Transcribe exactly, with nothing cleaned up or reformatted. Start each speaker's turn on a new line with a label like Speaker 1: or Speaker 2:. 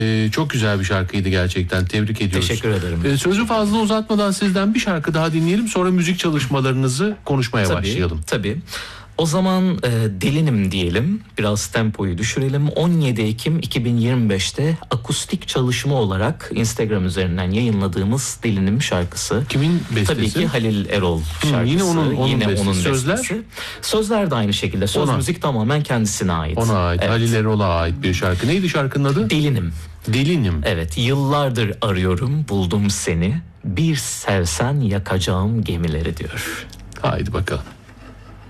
Speaker 1: Ee, çok güzel bir şarkıydı gerçekten. Tebrik ediyoruz.
Speaker 2: Teşekkür ederim.
Speaker 1: Ee, sözü fazla uzatmadan sizden bir şarkı daha dinleyelim. Sonra müzik çalışmalarınızı konuşmaya
Speaker 2: Tabii,
Speaker 1: başlayalım.
Speaker 2: Tabii. O zaman e, Delinim diyelim. Biraz tempoyu düşürelim. on yedi Ekim iki bin yirmi beşte akustik çalışma olarak Instagram üzerinden yayınladığımız Delinim şarkısı.
Speaker 1: Kimin bestesi?
Speaker 2: Tabii ki Halil Erol şarkısı.
Speaker 1: Hı, yine onun, onun
Speaker 2: yine
Speaker 1: bestesi.
Speaker 2: onun
Speaker 1: Sözler?
Speaker 2: bestesi. Sözler de aynı şekilde. Söz
Speaker 1: Ona.
Speaker 2: müzik tamamen kendisine ait.
Speaker 1: Ona ait.
Speaker 2: Evet.
Speaker 1: Halil Erol'a ait bir şarkı. Neydi şarkının adı?
Speaker 2: Delinim.
Speaker 1: Delinim.
Speaker 2: Evet, yıllardır arıyorum, buldum seni. Bir sevsen yakacağım gemileri diyor.
Speaker 1: Haydi bakalım.